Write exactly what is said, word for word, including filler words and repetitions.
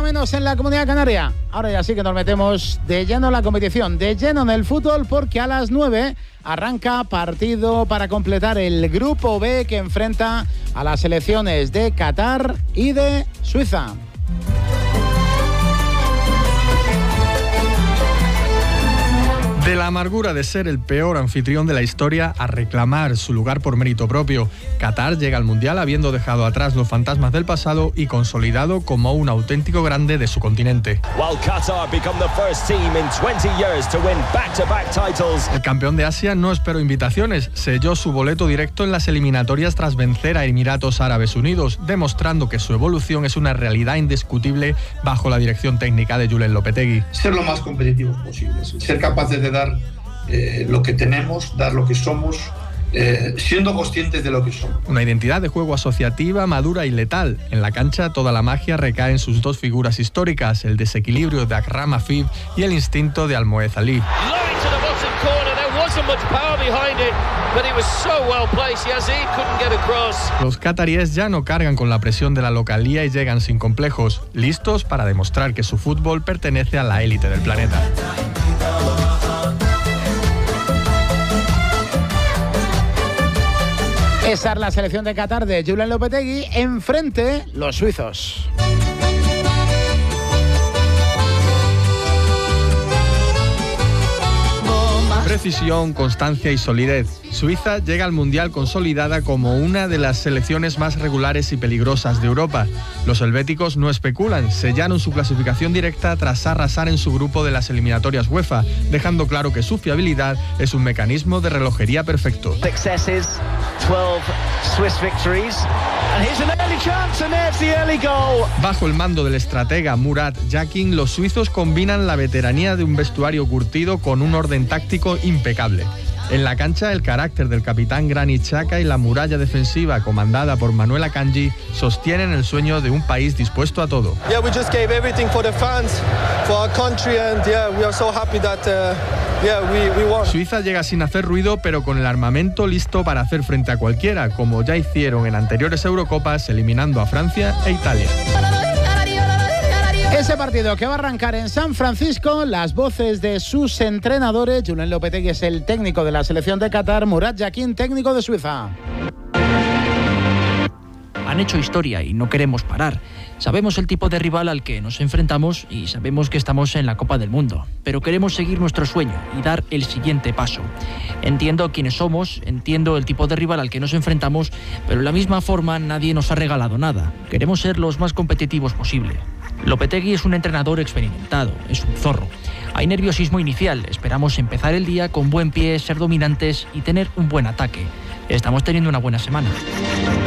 menos en la Comunidad Canaria. Ahora ya sí que nos metemos de lleno en la competición, de lleno en el fútbol, porque a las nueve arranca partido para completar el Grupo B que enfrenta a las selecciones de Qatar y de Suiza. De la amargura de ser el peor anfitrión de la historia a reclamar su lugar por mérito propio, Qatar llega al Mundial habiendo dejado atrás los fantasmas del pasado y consolidado como un auténtico grande de su continente. El campeón de Asia no esperó invitaciones, selló su boleto directo en las eliminatorias tras vencer a Emiratos Árabes Unidos, demostrando que su evolución es una realidad indiscutible bajo la dirección técnica de Julen Lopetegui. Ser lo más competitivos posibles, ser capaces de dar eh, lo que tenemos, dar lo que somos, eh, siendo conscientes de lo que somos. Una identidad de juego asociativa, madura y letal. En la cancha toda la magia recae en sus dos figuras históricas, el desequilibrio de Akram Afif y el instinto de Almoez Ali. Los cataríes ya no cargan con la presión de la localía y llegan sin complejos, listos para demostrar que su fútbol pertenece a la élite del planeta. Esa es la selección de Qatar de Julen Lopetegui, enfrente los suizos. Precisión, constancia y solidez. Suiza llega al Mundial consolidada como una de las selecciones más regulares y peligrosas de Europa. Los helvéticos no especulan, sellaron su clasificación directa tras arrasar en su grupo de las eliminatorias UEFA, dejando claro que su fiabilidad es un mecanismo de relojería perfecto. Bajo el mando del estratega Murat Yakin, los suizos combinan la veteranía de un vestuario curtido con un orden táctico impecable. En la cancha, el carácter del capitán Granit Xhaka y la muralla defensiva comandada por Manuel Akanji sostienen el sueño de un país dispuesto a todo. Yeah, we just gave everything for the fans, for our country, and yeah, we are so happy that uh, yeah, we, we won. Suiza llega sin hacer ruido, pero con el armamento listo para hacer frente a cualquiera, como ya hicieron en anteriores Eurocopas, eliminando a Francia e Italia. Ese partido que va a arrancar en San Francisco, las voces de sus entrenadores. Julen Lopetegui es el técnico de la selección de Qatar, Murat Yakin, técnico de Suiza. Han hecho historia y no queremos parar. Sabemos el tipo de rival al que nos enfrentamos y sabemos que estamos en la Copa del Mundo, pero queremos seguir nuestro sueño y dar el siguiente paso. Entiendo quiénes somos, entiendo el tipo de rival al que nos enfrentamos, pero de la misma forma nadie nos ha regalado nada. Queremos ser los más competitivos posible. Lopetegui es un entrenador experimentado, es un zorro. Hay nerviosismo inicial, esperamos empezar el día con buen pie, ser dominantes y tener un buen ataque. Estamos teniendo una buena semana.